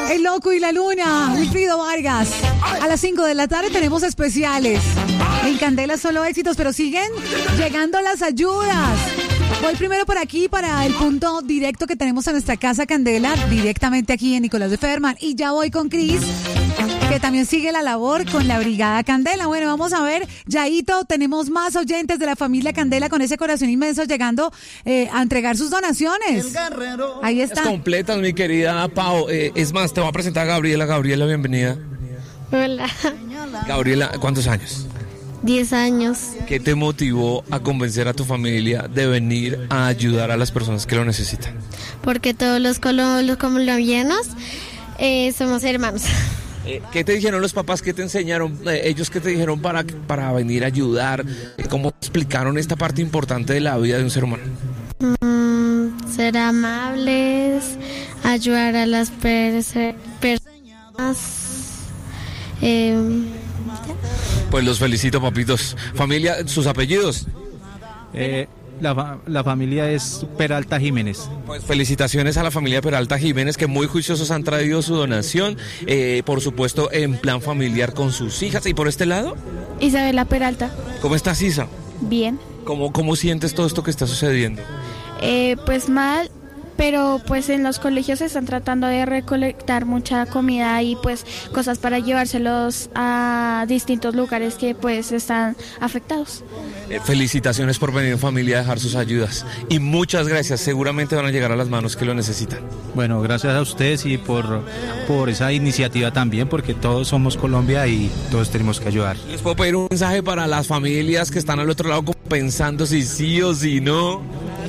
El Loco y la Luna, Wilfrido Vargas. A las 5 de la tarde tenemos especiales. En Candela solo éxitos, pero siguen llegando las ayudas. Voy primero por aquí para el punto directo que tenemos en nuestra casa Candela, directamente aquí en Nicolás de Federman. Y ya voy con Cris, que también sigue la labor con la Brigada Candela. Bueno, vamos a ver, Yaito, tenemos más oyentes de la familia Candela con ese corazón inmenso llegando a entregar sus donaciones. Ahí está. Completas, mi querida Pau. Es más, te voy a presentar a Gabriela. Gabriela, bienvenida. Hola. Gabriela, ¿cuántos años? 10 años. ¿Qué te motivó a convencer a tu familia de venir a ayudar a las personas que lo necesitan? Porque todos los colombianos somos hermanos. ¿Qué te dijeron los papás? ¿Qué te enseñaron? ¿Ellos qué te dijeron para venir a ayudar? ¿Cómo explicaron esta parte importante de la vida de un ser humano? Ser amables, ayudar a las personas. Pues los felicito, papitos. Familia, ¿sus apellidos? La familia es Peralta Jiménez. Pues felicitaciones a la familia Peralta Jiménez, que muy juiciosos han traído su donación, por supuesto en plan familiar con sus hijas. ¿Y por este lado? Isabela Peralta. ¿Cómo estás, Isa? Bien. ¿Cómo sientes todo esto que está sucediendo? Pues mal, pero pues en los colegios se están tratando de recolectar mucha comida y pues cosas para llevárselos a distintos lugares que pues están afectados. Felicitaciones por venir en familia a dejar sus ayudas y muchas gracias, seguramente van a llegar a las manos que lo necesitan. Bueno, gracias a ustedes y por esa iniciativa también, porque todos somos Colombia y todos tenemos que ayudar. ¿Les puedo pedir un mensaje para las familias que están al otro lado pensando si sí o si no?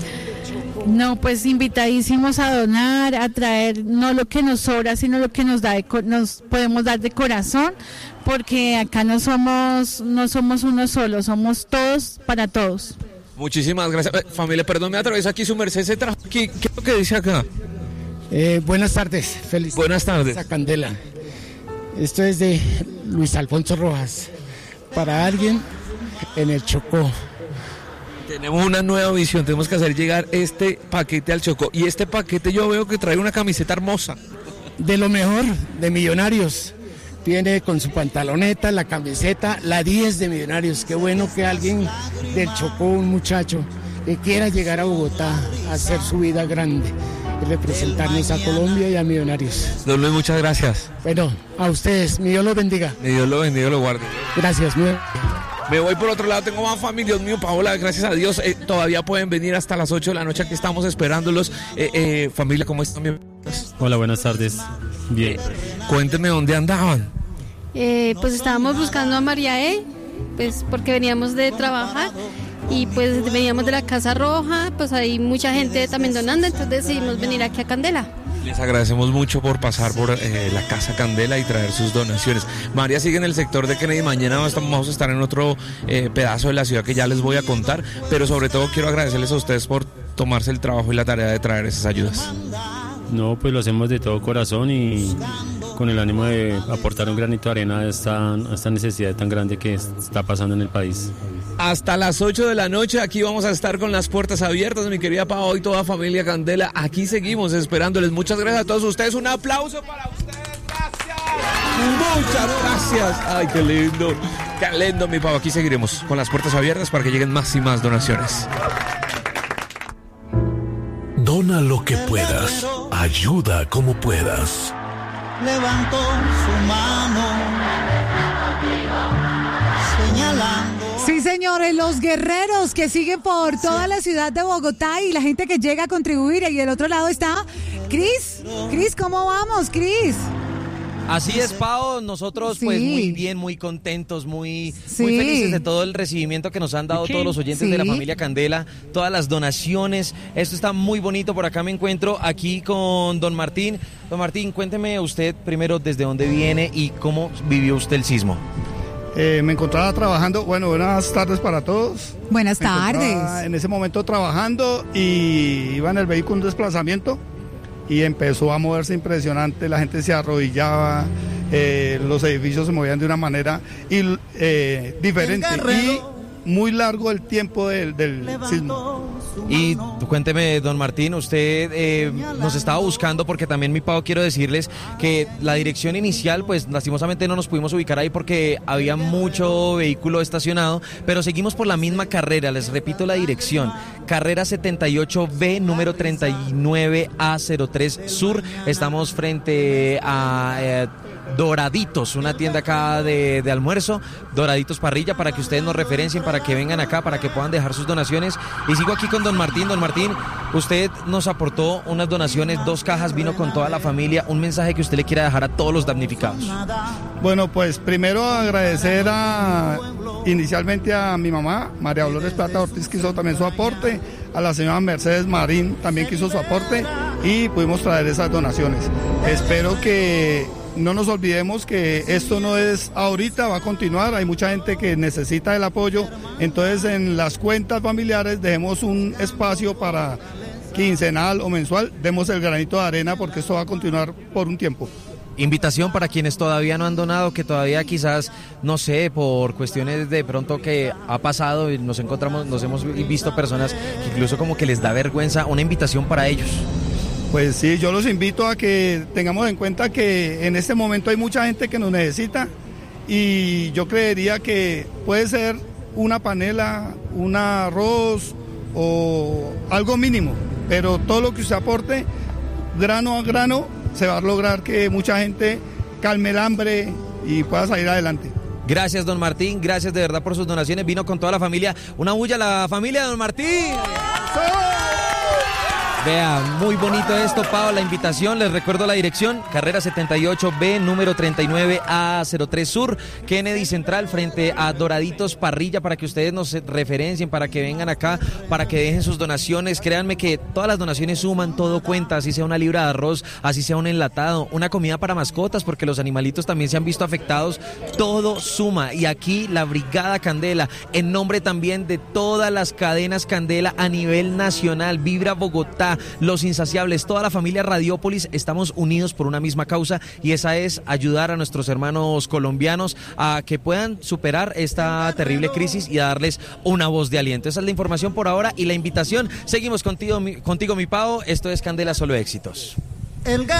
No, pues invitadísimos a donar, a traer no lo que nos sobra, sino lo que nos podemos dar de corazón, porque acá no somos uno solo, somos todos para todos. Muchísimas gracias. Familia, perdón, me atravieso aquí su merced, se trajo aquí. ¿Qué es lo que dice acá? Buenas tardes, feliz. Buenas tardes. A Candela. Esto es de Luis Alfonso Rojas. Para alguien en el Chocó. Tenemos una nueva visión, tenemos que hacer llegar este paquete al Chocó. Y este paquete yo veo que trae una camiseta hermosa. De lo mejor, de Millonarios. Viene con su pantaloneta, la camiseta, la 10 de Millonarios. Qué bueno que alguien del Chocó, un muchacho, que quiera llegar a Bogotá a hacer su vida grande. Y representarnos a Colombia y a Millonarios. Don Luis, muchas gracias. Bueno, a ustedes, mi Dios los bendiga. Mi Dios lo bendiga y lo guarde. Gracias, mi Dios. Me voy por otro lado, tengo más familia, Dios mío, Paola, gracias a Dios, todavía pueden venir hasta las 8 de la noche, aquí estamos esperándolos. Familia, ¿cómo están? Hola, buenas tardes. Bien. Cuéntenme dónde andaban. Pues estábamos buscando a María pues porque veníamos de trabajar y pues veníamos de la Casa Roja, pues hay mucha gente también donando, entonces decidimos venir aquí a Candela. Les agradecemos mucho por pasar por la Casa Candela y traer sus donaciones. María sigue en el sector de Kennedy, mañana vamos a estar en otro pedazo de la ciudad que ya les voy a contar, pero sobre todo quiero agradecerles a ustedes por tomarse el trabajo y la tarea de traer esas ayudas. No, pues lo hacemos de todo corazón y con el ánimo de aportar un granito de arena a esta necesidad tan grande que está pasando en el país. Hasta las 8 de la noche, aquí vamos a estar con las puertas abiertas, mi querida Pau y toda familia Candela. Aquí seguimos esperándoles. Muchas gracias a todos ustedes. Un aplauso para ustedes. Gracias. Muchas gracias. Ay, qué lindo. Qué lindo, mi Pau. Aquí seguiremos con las puertas abiertas para que lleguen más y más donaciones. Dona lo que puedas. Ayuda como puedas. Levantó su mano señalando. Sí, señores, los guerreros que siguen por toda la ciudad de Bogotá y la gente que llega a contribuir. Y del otro lado está Cris. Cris, ¿cómo vamos, Cris? Así es, Pao, nosotros pues muy bien, muy contentos, muy felices de todo el recibimiento que nos han dado todos los oyentes de la familia Candela, todas las donaciones, esto está muy bonito. Por acá me encuentro aquí con don Martín. Don Martín, cuénteme usted primero desde dónde viene y cómo vivió usted el sismo. Me encontraba trabajando, buenas tardes para todos. Buenas tardes. En ese momento trabajando y iba en el vehículo un desplazamiento y empezó a moverse impresionante, la gente se arrodillaba, los edificios se movían de una manera diferente y muy largo el tiempo del sismo. Y cuénteme, don Martín, usted nos estaba buscando porque también, mi Pau, quiero decirles que la dirección inicial, pues lastimosamente no nos pudimos ubicar ahí porque había mucho vehículo estacionado, pero seguimos por la misma carrera, les repito la dirección, carrera 78B, número 39A03 Sur, estamos frente a Doraditos, una tienda acá de almuerzo, Doraditos Parrilla, para que ustedes nos referencien, para que vengan acá, para que puedan dejar sus donaciones. Y sigo aquí con don Martín. Don Martín, usted nos aportó unas donaciones, 2 cajas, vino con toda la familia, un mensaje que usted le quiera dejar a todos los damnificados. Bueno, pues primero agradecer inicialmente a mi mamá, María Dolores Plata Ortiz, que hizo también su aporte, a la señora Mercedes Marín también que hizo su aporte y pudimos traer esas donaciones. Espero que no nos olvidemos que esto no es ahorita, va a continuar, hay mucha gente que necesita el apoyo, entonces en las cuentas familiares dejemos un espacio para quincenal o mensual, demos el granito de arena porque esto va a continuar por un tiempo. Invitación para quienes todavía no han donado, que todavía quizás, no sé, por cuestiones de pronto que ha pasado y nos hemos visto personas que incluso como que les da vergüenza, una invitación para ellos. Pues sí, yo los invito a que tengamos en cuenta que en este momento hay mucha gente que nos necesita y yo creería que puede ser una panela, un arroz o algo mínimo, pero todo lo que usted aporte, grano a grano, se va a lograr que mucha gente calme el hambre y pueda salir adelante. Gracias, don Martín, gracias de verdad por sus donaciones, vino con toda la familia, una bulla a la familia de don Martín. Vea, muy bonito esto, Pau, la invitación, les recuerdo la dirección, carrera 78B, número 39A03 Sur, Kennedy Central, frente a Doraditos Parrilla, para que ustedes nos referencien, para que vengan acá, para que dejen sus donaciones. Créanme que todas las donaciones suman, todo cuenta, así sea una libra de arroz, así sea un enlatado, una comida para mascotas, porque los animalitos también se han visto afectados, todo suma. Y aquí la Brigada Candela, en nombre también de todas las cadenas Candela a nivel nacional, Vibra Bogotá, Los Insaciables, toda la familia Radiópolis, estamos unidos por una misma causa y esa es ayudar a nuestros hermanos colombianos a que puedan superar esta terrible crisis y a darles una voz de aliento. Esa es la información por ahora y la invitación. Seguimos contigo mi Pau. Esto es Candela Solo Éxitos.